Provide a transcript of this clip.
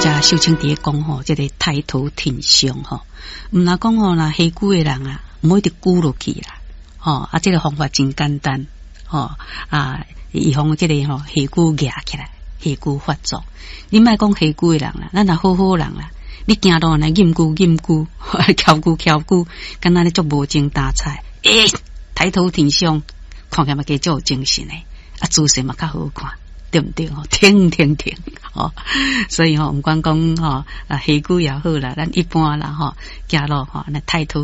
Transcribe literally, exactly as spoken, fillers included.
才秀清伫讲吼，这个抬头挺胸吼，毋若讲吼啦，下跪的人啊，唔好一直跪落去啦，吼啊，这个方法真简单，吼啊，预防这个吼下跪压起来，下跪发作。你莫讲下跪的人啦，咱若好好人啦，你行路来吟咕吟咕，翘咕翘咕，敢若咧足无精打采，诶、欸，抬头挺胸，看起来嘛加足有精神诶，啊，姿势嘛较好看。对不对？哦，挺挺挺哦，所以吼、哦，唔管讲吼啊，下跪也好啦，咱一般啦吼，行路吼，那抬头。